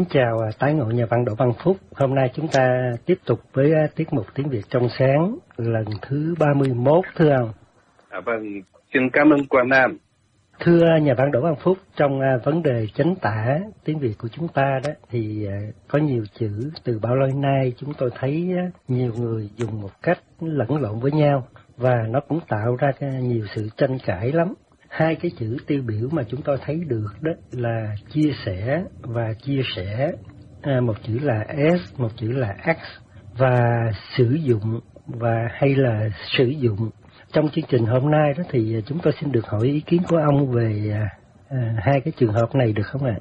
Xin chào tái ngộ nhà văn Đỗ Văn Phúc. Hôm nay chúng ta tiếp tục với tiết mục Tiếng Việt trong sáng lần thứ 31, thưa ông. Vâng, xin cảm ơn Quang Nam. Thưa nhà văn Đỗ Văn Phúc, trong vấn đề chánh tả tiếng Việt của chúng ta đó thì có nhiều chữ từ bao lâu nay chúng tôi thấy nhiều người dùng một cách lẫn lộn với nhau và nó cũng tạo ra nhiều sự tranh cãi lắm. Hai cái chữ tiêu biểu mà chúng tôi thấy được đó là chia sẻ và chia sẻ. Một chữ là S, một chữ là X, và sử dụng và hay là sử dụng. Trong chương trình hôm nay đó thì chúng tôi xin được hỏi ý kiến của ông về hai cái trường hợp này được không ạ?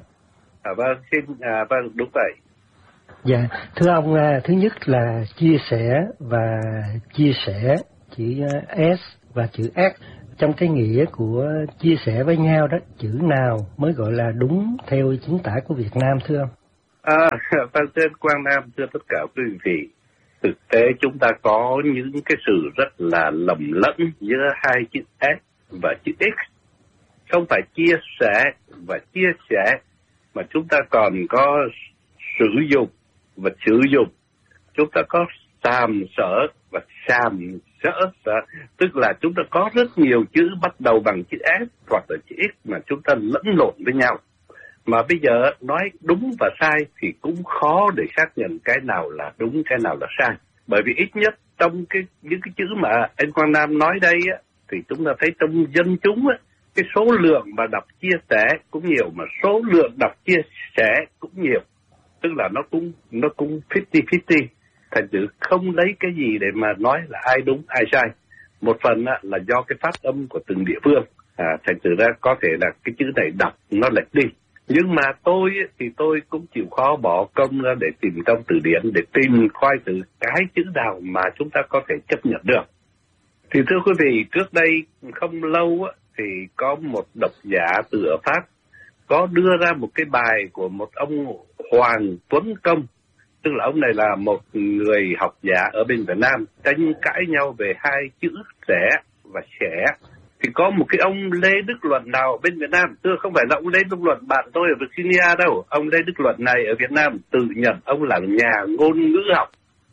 Vâng, đúng vậy. Dạ, thưa ông, thứ nhất là chia sẻ và chia sẻ, chữ S và chữ X. Trong cái nghĩa của chia sẻ với nhau đó, chữ nào mới gọi là đúng theo chính tả của Việt Nam thưa ông? Vâng, thưa Quang Nam, thưa tất cả quý vị. Thực tế chúng ta có những cái sự rất là lầm lẫn giữa hai chữ S và chữ X. Không phải chia sẻ và chia sẻ, mà chúng ta còn có sử dụng và sử dụng. Chúng ta có sàm sỡ và sàm sỡ. Tức là chúng ta có rất nhiều chữ bắt đầu bằng chữ S hoặc là chữ X mà chúng ta lẫn lộn với nhau. Mà bây giờ nói đúng và sai thì cũng khó để xác nhận cái nào là đúng, cái nào là sai. Bởi vì ít nhất trong những cái chữ mà anh Quang Nam nói đây á, thì chúng ta thấy trong dân chúng á, cái số lượng mà đọc chia sẻ cũng nhiều, mà số lượng đọc chia sẻ cũng nhiều. Tức là nó cũng 50-50. Thành thử không lấy cái gì để mà nói là ai đúng, ai sai. Một phần á, là do cái phát âm của từng địa phương. Thành thử ra có thể là cái chữ này đọc nó lệch đi. Nhưng mà tôi cũng chịu khó bỏ công ra để tìm trong từ điển, để tìm coi từ cái chữ nào mà chúng ta có thể chấp nhận được. Thì thưa quý vị, trước đây không lâu thì có một độc giả từ ở Pháp có đưa ra một cái bài của một ông Hoàng Tuấn Công. Tức là ông này là một người học giả ở bên Việt Nam, tranh cãi nhau về hai chữ sẻ và sẻ. Thì có một cái ông Lê Đức Luận nào ở bên Việt Nam, thưa không phải là ông Lê Đức Luận bạn tôi ở Virginia đâu. Ông Lê Đức Luận này ở Việt Nam tự nhận ông là nhà ngôn ngữ học,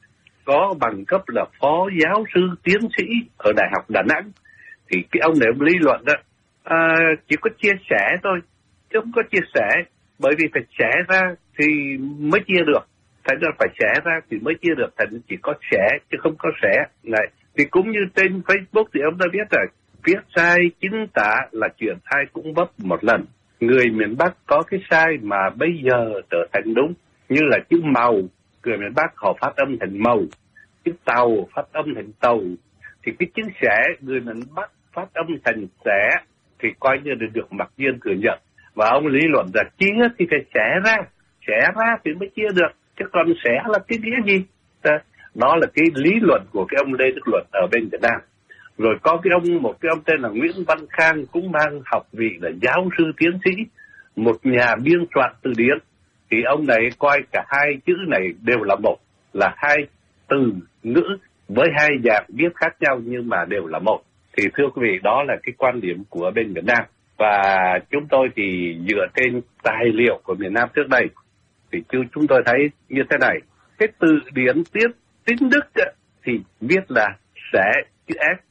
có bằng cấp là phó giáo sư tiến sĩ ở Đại học Đà Nẵng. Thì cái ông này ông lý luận đó, chỉ có chia sẻ thôi, chứ không có chia sẻ, bởi vì phải sẻ ra thì mới chia được. Thành ra phải sẻ ra thì mới chia được, thành chỉ có sẻ chứ không có sẻ. Này, thì cũng như trên Facebook thì ông ta viết rồi, viết sai chính tả là chuyện ai cũng vấp một lần. Người miền Bắc có cái sai mà bây giờ trở thành đúng, như là chữ màu, người miền Bắc họ phát âm thành màu, chữ tàu phát âm thành tàu. Thì cái chữ sẻ người miền Bắc phát âm thành sẻ thì coi như được mặc nhiên thừa nhận. Và ông lý luận là chia thì phải sẻ ra thì mới chia được, chứ còn sẻ là cái nghĩa gì? Đó là cái lý luận của cái ông Lê Đức Luận ở bên Việt Nam. Rồi có một cái ông tên là Nguyễn Văn Khang, cũng mang học vị là giáo sư tiến sĩ, một nhà biên soạn từ điển. Thì ông này coi cả hai chữ này đều là một, là hai từ ngữ với hai dạng viết khác nhau nhưng mà đều là một. Thì thưa quý vị, đó là cái quan điểm của bên Việt Nam. Và chúng tôi thì dựa trên tài liệu của miền Nam trước đây, thì chúng tôi thấy như thế này. Cái từ điển tiếng Đức thì viết là sẽ chữ S.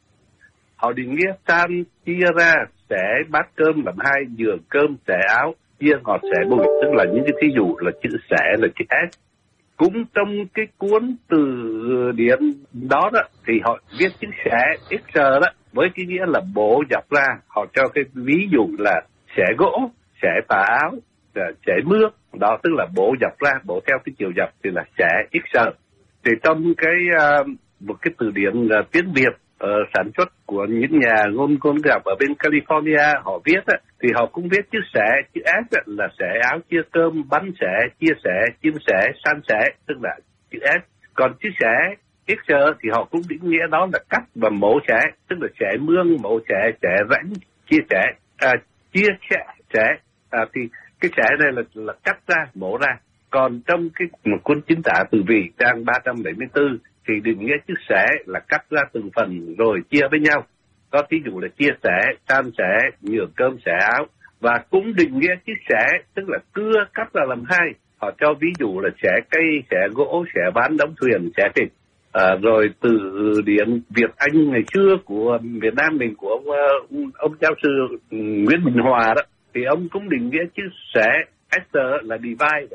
Họ định nghĩa san chia ra, xẻ bát cơm làm hai, giường cơm xẻ áo, chia ngọt xẻ bùi, tức là những cái thí dụ là chữ xẻ là chữ S. Cũng trong cái cuốn từ điển đó thì họ viết chữ xẻ x đó với cái nghĩa là bổ dọc ra. Họ cho cái ví dụ là xẻ gỗ, xẻ tà áo, xẻ mưa, đó tức là bổ dọc ra, bổ theo cái chiều dọc thì là xẻ x. Thì trong một cái từ điển tiếng Việt sản xuất của những nhà ngôn ngữ học ở bên California họ viết thì họ cũng viết chữ xẻ, chữ S là xẻ áo, chia cơm, bánh xẻ, chia sẻ, chim sẻ, san sẻ, tức là chữ S. Còn chữ xẻ x thì họ cũng định nghĩa đó là cắt và mổ xẻ, tức là xẻ mương, mổ xẻ, xẻ rãnh, chia sẻ, thì cái xẻ này là cắt ra, mổ ra. Còn trong một cuốn chính tả từ vị trang 374 thì định nghĩa chữ xẻ là cắt ra từng phần rồi chia với nhau. Có ví dụ là chia sẻ, san sẻ, nhường cơm xẻ áo. Và cũng định nghĩa chữ xẻ tức là cưa cắt ra làm hai. Họ cho ví dụ là xẻ cây, xẻ gỗ, xẻ ván, đóng thuyền, xẻ thịt. Rồi từ điển Việt Anh ngày xưa của Việt Nam mình, của ông giáo sư Nguyễn Bình Hòa đó, thì ông cũng định nghĩa chữ xẻ Esther là divide,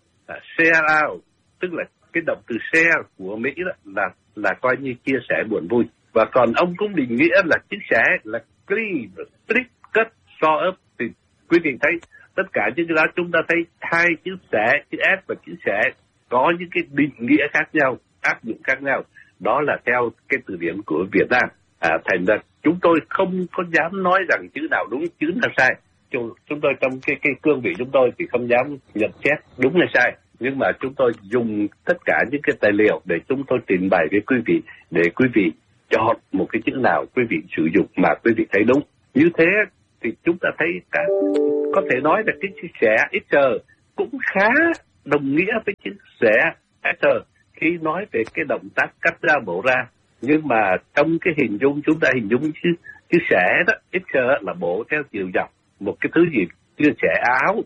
share out, tức là cái động từ share của Mỹ đó là coi như chia sẻ buồn vui. Và còn ông cũng định nghĩa là chữ xẻ là cleave, split, cut, saw up. Thì quý vị thấy tất cả những cái đó chúng ta thấy hai chữ xẻ, chữ S và chữ xẻ có những cái định nghĩa khác nhau, áp dụng khác nhau. Đó là theo cái từ điển của Việt Nam. Thành ra chúng tôi không có dám nói rằng chữ nào đúng, chữ nào sai. Chúng tôi trong cái cương vị chúng tôi thì không dám nhận xét đúng hay sai. Nhưng mà chúng tôi dùng tất cả những cái tài liệu để chúng tôi trình bày với quý vị, để quý vị chọn một cái chữ nào quý vị sử dụng mà quý vị thấy đúng. Như thế thì chúng ta thấy có thể nói là cái chữ xẻ XR cũng khá đồng nghĩa với chữ xẻ SR khi nói về cái động tác cắt ra bổ ra. Nhưng mà trong cái hình dung, chúng ta hình dung chữ xẻ đó, XR là bổ theo chiều dọc. Một cái thứ gì như xẻ áo,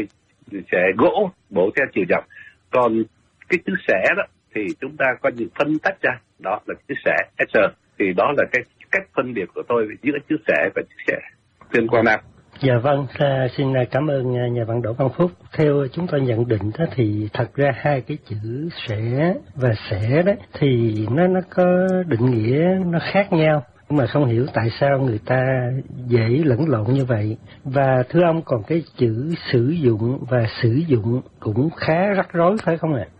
xẻ gỗ, bổ theo chiều dọc. Còn cái chữ xẻ đó thì chúng ta có những phân tách ra, đó là chữ xẻ SR. Thì đó là cái cách phân biệt của tôi giữa chữ xẻ và chữ xẻ. Xin Quang Nam. Dạ vâng, xin cảm ơn nhà văn Đỗ Văn Phúc. Theo chúng tôi nhận định đó thì thật ra hai cái chữ xẻ và xẻ đó thì nó có định nghĩa nó khác nhau, mà không hiểu tại sao người ta dễ lẫn lộn như vậy. Và thưa ông, còn cái chữ sử dụng và sử dụng cũng khá rắc rối phải không ạ?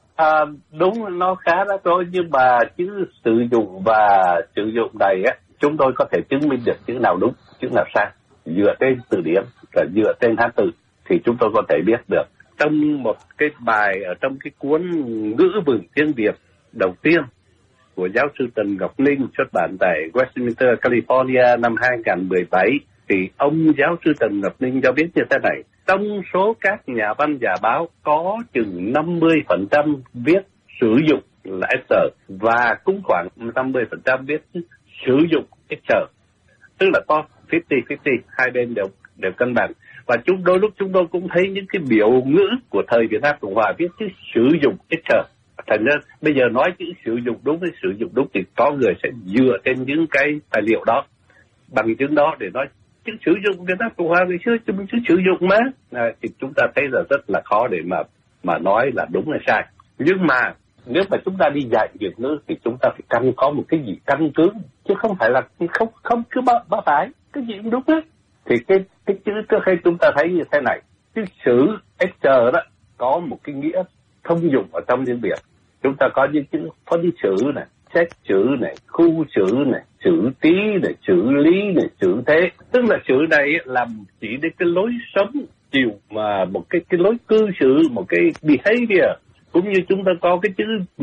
Đúng, nó khá rắc rối, nhưng mà chữ sử dụng và sử dụng này á, chúng tôi có thể chứng minh được chữ nào đúng, chữ nào sai. Dựa trên từ điển và dựa trên Hán từ thì chúng tôi có thể biết được. Trong một cái bài ở trong cái cuốn Ngữ vựng tiếng Việt đầu tiên của giáo sư Trần Ngọc Ninh xuất bản tại Westminster, California năm 2017 thì ông giáo sư Trần Ngọc Ninh cho biết như thế này: trong số các nhà văn nhà báo có chừng 50% viết sử dụng là SR và cũng khoảng 50% viết sử dụng SR, tức là có 50-50, hai bên đều cân bằng. Và đôi lúc chúng tôi cũng thấy những cái biểu ngữ của thời Việt Nam Cộng Hòa viết chữ sử dụng SR. Thành ra bây giờ nói chữ sử dụng đúng với sử dụng đúng thì có người sẽ dựa trên những cái tài liệu đó, bằng chứng đó để nói chữ sử dụng Việt Nam Cộng Hòa ngày xưa chữ sử dụng mà. Thì chúng ta thấy là rất là khó để mà nói là đúng hay sai. Nhưng mà nếu mà chúng ta đi dạy Việt ngữ thì chúng ta phải cần có một cái gì căn cứ, chứ không phải là không cứ bá phải cái gì cũng đúng hết. Thì cái chữ trước khi chúng ta thấy như thế này, chữ sử SR đó có một cái nghĩa thông dụng ở trong tiếng Việt. Chúng ta có những chữ phân chữ này, xét chữ này, khu chữ này, chữ tí này, chữ lý này, chữ thế. Tức là chữ này làm chỉ đến cái lối sống chiều mà một cái lối cư xử, một cái behavior. Cũng như chúng ta có cái chữ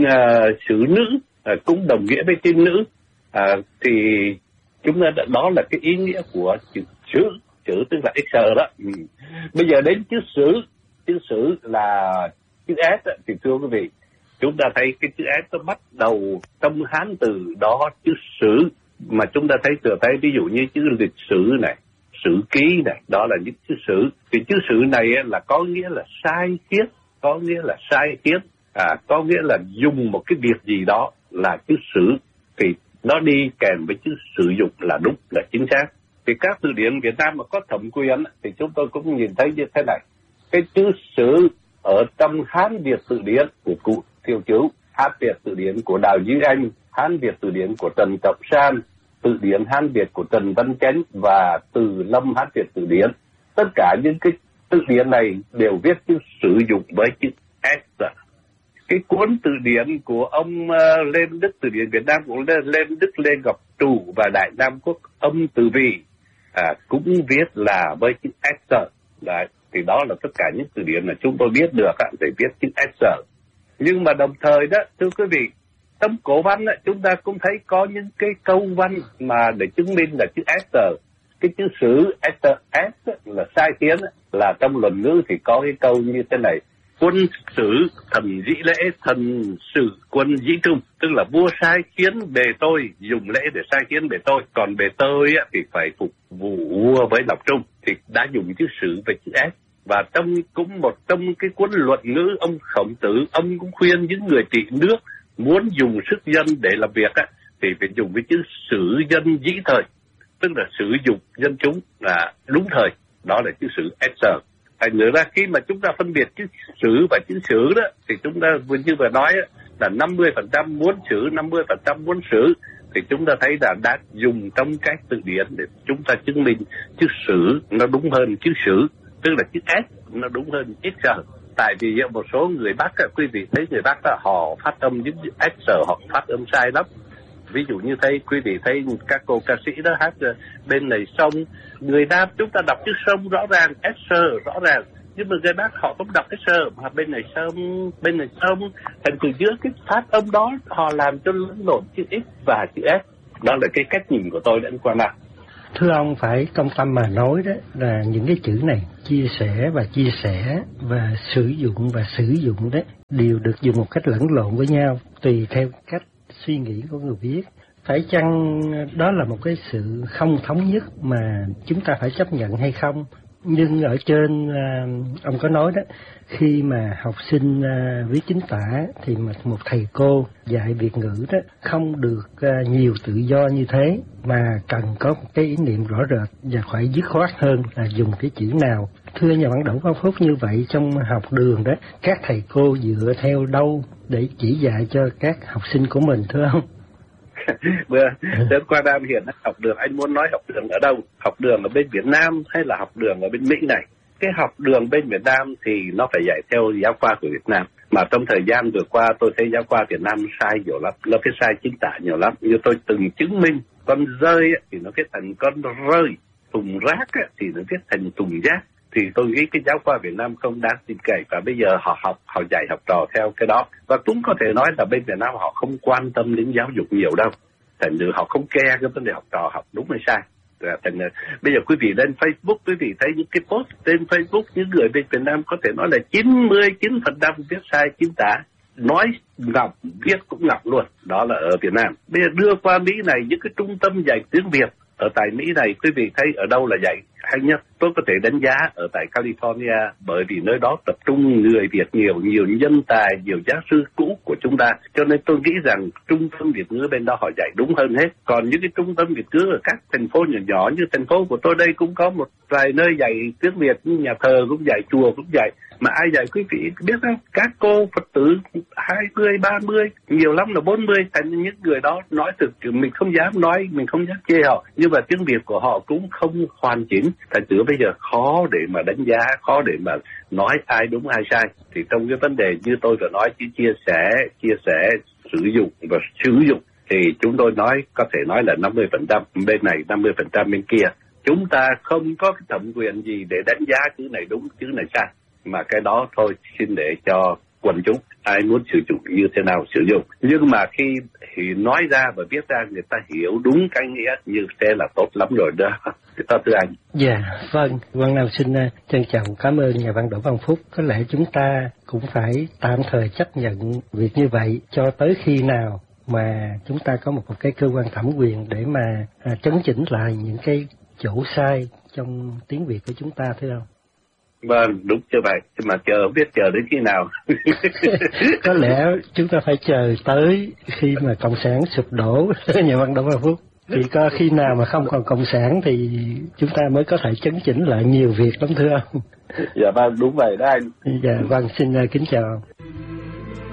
chữ nữ cũng đồng nghĩa với chữ nữ. Thì chúng ta đó là cái ý nghĩa của chữ tức là XR đó. Bây giờ đến chữ sử là chữ S thì thưa quý vị, chúng ta thấy cái chữ S nó bắt đầu trong Hán từ đó, chữ sử mà chúng ta thấy ví dụ như chữ lịch sử này, sử ký này, đó là những chữ sử. Thì chữ sử này là có nghĩa là sai khiết, có nghĩa là dùng một cái việc gì đó là chữ sử, thì nó đi kèm với chữ sử dụng là đúng, là chính xác. Thì các từ điển Việt Nam mà có thẩm quyền thì chúng tôi cũng nhìn thấy như thế này. Cái chữ sử ở trong Hán Việt từ điển của cụ Thiệu Chứ, Hán Việt từ điển của Đào Duy Anh, Hán Việt từ điển của Trần Trọng San, từ điển Hán Việt của Trần Văn Chánh và Từ Lâm Hán Việt từ điển. Tất cả những cái từ điển này đều viết chữ sử dụng với chữ S. Cái cuốn từ điển của ông Lê Đức, từ điển Việt Nam của Lê Ngọc Trù và Đại Nam Quốc Âm Từ Vị cũng viết là với chữ S. Đấy, thì đó là tất cả những từ điển mà chúng tôi biết được để viết chữ S. Nhưng mà đồng thời đó, thưa quý vị, trong cổ văn chúng ta cũng thấy có những cái câu văn mà để chứng minh là chữ S. Cái chữ sử S là sai khiến, là trong luận ngữ thì có cái câu như thế này: quân sử thần dĩ lễ, thần sử quân dĩ trung. Tức là vua sai khiến bề tôi, dùng lễ để sai khiến bề tôi, còn bề tôi thì phải phục vụ vua với lòng trung. Thì đã dùng chữ sử với chữ S. Và trong cái cuốn Luận Ngữ, ông Khổng Tử, ông cũng khuyên những người trị nước muốn dùng sức dân để làm việc á, thì phải dùng cái chữ sử dân dĩ thời, tức là sử dụng dân chúng là đúng thời, đó là chữ sử exer. Thành ra khi mà chúng ta phân biệt chữ sử và chữ sử đó, thì chúng ta như vừa nói á, là 50% muốn sử, 50% muốn sử, thì chúng ta thấy là đã dùng trong cái từ điển để chúng ta chứng minh chữ sử nó đúng hơn chữ sử, tức là chữ S nó đúng hơn exer. Tại vì một số người Bắc, quý vị thấy người Bắc là họ phát âm những chữ exer, họ phát âm sai lắm. Ví dụ như thấy quý vị thấy các cô ca sĩ đó hát bên này sông, người Nam chúng ta đọc chữ sông rõ ràng, exer rõ ràng, nhưng mà người Bắc họ không đọc exer mà bên này sông, thành từ giữa cái phát âm đó họ làm cho lẫn lộn chữ X và chữ S. Đó là cái cách nhìn của tôi đến qua nào. Thưa ông, phải công tâm mà nói đó là những cái chữ này chia sẻ và sử dụng đấy đều được dùng một cách lẫn lộn với nhau tùy theo cách suy nghĩ của người viết. Phải chăng đó là một cái sự không thống nhất mà chúng ta phải chấp nhận hay không? Nhưng ở trên ông có nói đó, khi mà học sinh viết chính tả thì một thầy cô dạy Việt ngữ đó không được nhiều tự do như thế, mà cần có một cái ý niệm rõ rệt và phải dứt khoát hơn là dùng cái chữ nào. Thưa nhà văn Đỗ Văn Phúc, như vậy trong học đường đó, các thầy cô dựa theo đâu để chỉ dạy cho các học sinh của mình, thưa ông? Đến qua Nam hiện học đường, anh muốn nói học đường ở đâu? Học đường ở bên Việt Nam hay là học đường ở bên Mỹ này? Cái học đường bên Việt Nam thì nó phải dạy theo giáo khoa của Việt Nam. Mà trong thời gian vừa qua tôi thấy giáo khoa Việt Nam sai nhiều lắm, nó viết sai chính tả nhiều lắm. Như tôi từng chứng minh, con rơi thì nó viết thành con rơi, thùng rác thì nó viết thành thùng rác. Thì tôi nghĩ cái giáo khoa Việt Nam không đáng tin cậy, và bây giờ họ dạy học trò theo cái đó. Và cũng có thể nói là bên Việt Nam họ không quan tâm đến giáo dục nhiều đâu, thành ra họ không care cái vấn đề học trò học đúng hay sai. Thành bây giờ quý vị lên Facebook, quý vị thấy những cái post trên Facebook, những người bên Việt Nam có thể nói là 99% viết sai chính tả, nói ngọc viết cũng ngọc luôn. Đó là ở Việt Nam. Bây giờ đưa qua Mỹ này, những cái trung tâm dạy tiếng Việt ở tại Mỹ này, quý vị thấy ở đâu là dạy hay nhất? Tôi có thể đánh giá ở tại California, bởi vì nơi đó tập trung người Việt nhiều nhân tài, nhiều giáo sư cũ của chúng ta, cho nên tôi nghĩ rằng trung tâm Việt ngữ bên đó họ dạy đúng hơn hết. Còn những cái trung tâm Việt ngữ ở các thành phố nhỏ như thành phố của tôi đây cũng có một vài nơi dạy tiếng Việt, như nhà thờ cũng dạy, chùa cũng dạy, mà ai dạy quý vị biết không? Các cô Phật tử 20, 30, nhiều lắm là 40. Thành những người đó nói thực mình không dám nói, mình không dám chê họ, nhưng mà tiếng Việt của họ cũng không hoàn chỉnh. Thành thử bây giờ khó để mà đánh giá, khó để mà nói ai đúng ai sai. Thì trong cái vấn đề như tôi vừa nói, chỉ chia sẻ, sử dụng và sử dụng, thì chúng tôi nói có thể nói là 50% bên này, 50% bên kia. Chúng ta không có cái thẩm quyền gì để đánh giá chữ này đúng, chữ này sai, mà cái đó thôi xin để cho quần chúng ai muốn sử dụng như thế nào sử dụng. Nhưng mà khi thì nói ra và viết ra người ta hiểu đúng cái nghĩa như thế là tốt lắm rồi đó. Thưa anh. Dạ, vâng. Quang Nam xin trân trọng cảm ơn nhà văn Đỗ Văn Phúc. Có lẽ chúng ta cũng phải tạm thời chấp nhận việc như vậy cho tới khi nào mà chúng ta có một cái cơ quan thẩm quyền để mà chấn chỉnh lại những cái chỗ sai trong tiếng Việt của chúng ta, thưa ông. Vâng, đúng như vậy, nhưng mà biết chờ đến khi nào. Có lẽ chúng ta phải chờ tới khi mà Cộng sản sụp đổ, nhà văn Đỗ Văn Phúc. Chỉ có khi nào mà không còn Cộng sản thì chúng ta mới có thể chấn chỉnh lại nhiều việc lắm, thưa ông. Dạ vâng, đúng vậy đó anh. Dạ vâng, xin kính chào ông.